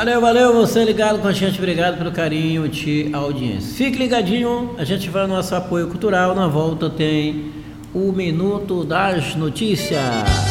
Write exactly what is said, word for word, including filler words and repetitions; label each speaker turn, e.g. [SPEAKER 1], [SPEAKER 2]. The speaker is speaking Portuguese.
[SPEAKER 1] Valeu, valeu, você ligado com a gente, obrigado pelo carinho de audiência. Fique ligadinho, a gente vai no nosso apoio cultural, na volta tem o Minuto das Notícias.